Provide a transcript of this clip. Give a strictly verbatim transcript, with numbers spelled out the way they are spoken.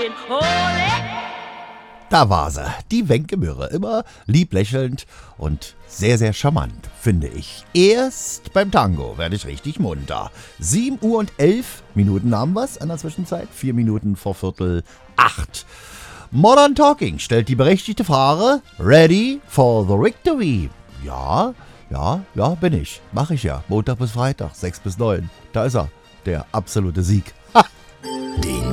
Mädchen. Ole! Da war sie, die Wenke Mürre, immer lieb lächelnd und sehr, sehr charmant, finde ich. Erst beim Tango werde ich richtig munter. sieben Uhr und elf Minuten haben wir's an der Zwischenzeit, vier Minuten vor Viertel acht. Modern Talking stellt die berechtigte Frage, ready for the victory? Ja, ja, ja, bin ich. Mach ich ja. Montag bis Freitag, sechs bis neun. Da ist er, der absolute Sieg.